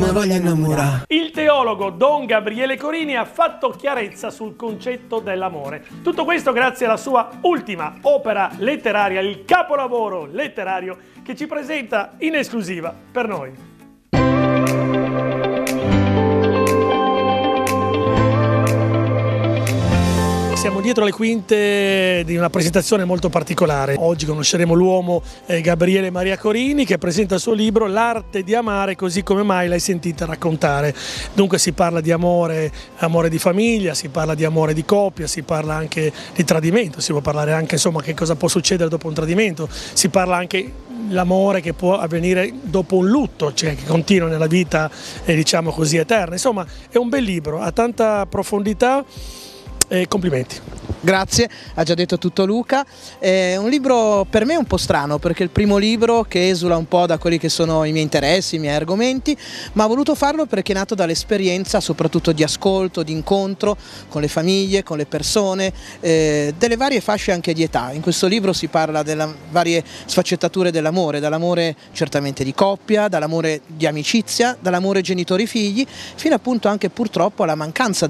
me voglio innamorare. Il teologo Don Gabriele Corini ha fatto chiarezza sul concetto dell'amore. Tutto questo grazie alla sua ultima opera letteraria, il capolavoro letterario che ci presenta in esclusiva per noi. Siamo dietro le quinte di una presentazione molto particolare. Oggi conosceremo l'uomo Gabriele Maria Corini, che presenta il suo libro L'arte di amare così come mai l'hai sentita raccontare. Dunque si parla di amore, amore di famiglia, si parla di amore di coppia, si parla anche di tradimento, si può parlare anche insomma che cosa può succedere dopo un tradimento, si parla anche l'amore che può avvenire dopo un lutto, cioè che continua nella vita diciamo così eterna. Insomma è un bel libro, ha tanta profondità. Complimenti. Grazie, ha già detto tutto Luca. È un libro per me un po' strano, perché è il primo libro che esula un po' da quelli che sono i miei interessi, i miei argomenti, ma ho voluto farlo perché è nato dall'esperienza soprattutto di ascolto, di incontro con le famiglie, con le persone, delle varie fasce anche di età. In questo libro si parla delle varie sfaccettature dell'amore, dall'amore certamente di coppia, dall'amore di amicizia, dall'amore genitori-figli, fino appunto anche purtroppo alla mancanza